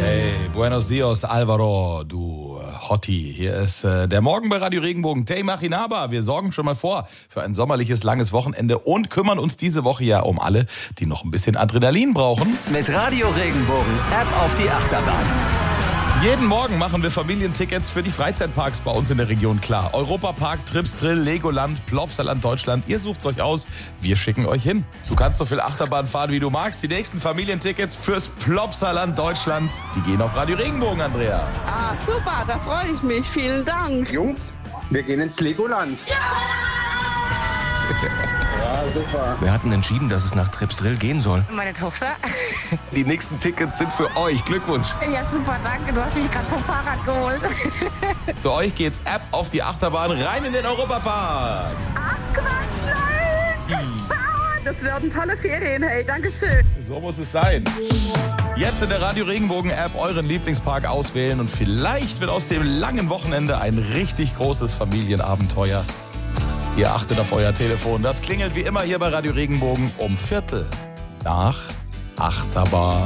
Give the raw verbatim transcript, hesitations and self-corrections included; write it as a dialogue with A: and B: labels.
A: Hey, buenos dias, Alvaro, du Hottie. Hier ist äh, der Morgen bei Radio Regenbogen. Tay Machinaba. Wir sorgen schon mal vor für ein sommerliches, langes Wochenende und kümmern uns diese Woche ja um alle, die noch ein bisschen Adrenalin brauchen.
B: Mit Radio Regenbogen, App auf die Achterbahn.
A: Jeden Morgen machen wir Familientickets für die Freizeitparks bei uns in der Region klar. Europapark, Tripsdrill, Legoland, Plopsaland Deutschland. Ihr sucht's euch aus, wir schicken euch hin. Du kannst so viel Achterbahn fahren, wie du magst. Die nächsten Familientickets fürs Plopsaland Deutschland, die gehen auf Radio Regenbogen, Andrea.
C: Ah, super, da freue ich mich. Vielen Dank.
D: Jungs, wir gehen ins Legoland. Ja! Ja, super.
E: Wir hatten entschieden, dass es nach Tripsdrill gehen soll.
F: Meine Tochter.
A: Die nächsten Tickets sind für euch. Glückwunsch.
F: Ja, super, danke. Du hast mich gerade vom Fahrrad geholt.
A: Für euch geht's ab auf die Achterbahn rein in den Europapark.
C: Ach, Quatsch, nein! Das werden tolle Ferien, hey, Dankeschön.
A: So muss es sein. Jetzt in der Radio Regenbogen App euren Lieblingspark auswählen und vielleicht wird aus dem langen Wochenende ein richtig großes Familienabenteuer. Ihr achtet auf euer Telefon. Das klingelt wie immer hier bei Radio Regenbogen um Viertel nach Achterbahn.